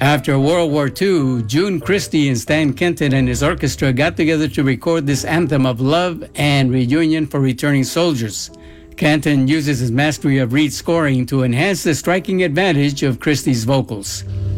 After World War II, June Christy and Stan Kenton and his orchestra got together to record this anthem of love and reunion for returning soldiers. Kenton uses his mastery of reed scoring to enhance the striking advantage of Christy's vocals.